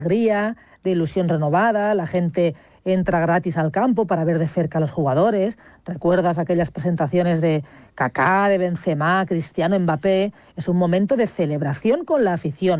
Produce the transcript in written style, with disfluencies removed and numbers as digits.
alegría, de ilusión renovada, la gente entra gratis al campo para ver de cerca a los jugadores. ¿Recuerdas aquellas presentaciones de Kaká, de Benzema, Cristiano, Mbappé? Es un momento de celebración con la afición.